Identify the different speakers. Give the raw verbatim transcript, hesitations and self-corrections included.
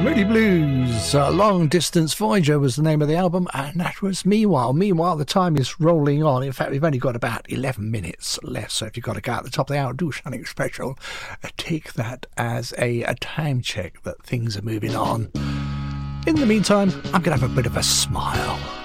Speaker 1: Moody Blues, uh, Long Distance Voyager was the name of the album, and that was Meanwhile. Meanwhile, the time is rolling on. In fact, we've only got about eleven minutes left, so if you've got to go at the top of the hour, do something special. Uh, take that as a, a time check that things are moving on. In the meantime, I'm going to have a bit of a smile.